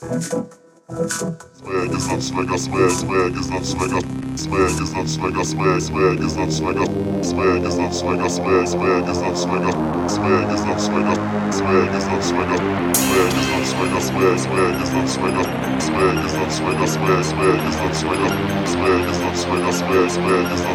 Swag is not swagger, swag is not swagger, swag is not swagger, swag is not swagger, swag is not swagger, swag is not swagger, swag is not swagger, swag is not swagger, swag is not swagger, swag is not swagger, swag is not swagger, swag is not swagger, swag is not swagger, swag is not